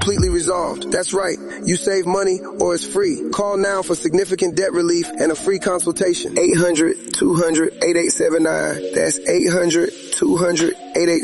Completely resolved. That's right. You save money or it's free. Call now for significant debt relief and a free consultation. 800-200-8879. That's 800-200-8879.